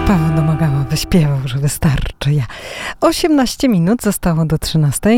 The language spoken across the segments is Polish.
Paweł Domagała wyśpiewał, że wystarczy. 18 minut zostało do 13.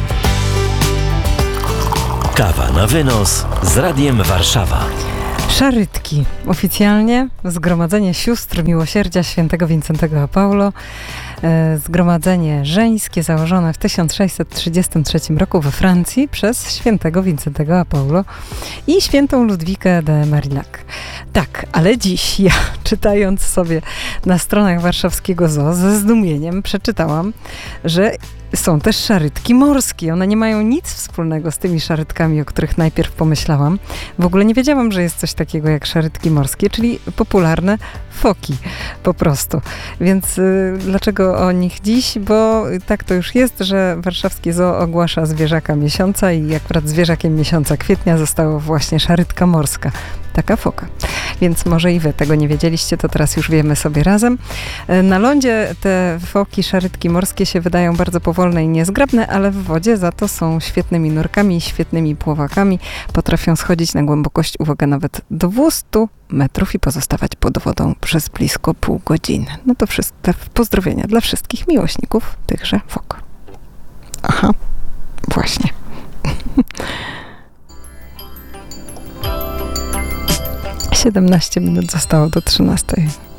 Kawa na wynos z Radiem Warszawa. Szarytki. Oficjalnie Zgromadzenie Sióstr Miłosierdzia Świętego Wincentego a Paulo. Zgromadzenie żeńskie założone w 1633 roku we Francji przez świętego Wincentego a Paulo i świętą Ludwikę de Marillac. Tak, ale dziś ja, czytając sobie na stronach warszawskiego zoo, ze zdumieniem przeczytałam, że są też szarytki morskie. One nie mają nic wspólnego z tymi szarytkami, o których najpierw pomyślałam. W ogóle nie wiedziałam, że jest coś takiego jak szarytki morskie, czyli popularne foki po prostu. Więc dlaczego o nich dziś? Bo tak to już jest, że warszawskie zoo ogłasza zwierzaka miesiąca i akurat zwierzakiem miesiąca kwietnia została właśnie szarytka morska. Taka foka. Więc może i wy tego nie wiedzieliście, to teraz już wiemy sobie razem. Na lądzie te foki, szarytki morskie się wydają bardzo powolne i niezgrabne, ale w wodzie za to są świetnymi nurkami i świetnymi pływakami. Potrafią schodzić na głębokość, uwaga, nawet 200 metrów i pozostawać pod wodą przez blisko pół godziny. No to wszystko, pozdrowienia dla wszystkich miłośników tychże fok. Aha, właśnie. Siedemnaście minut zostało do 13.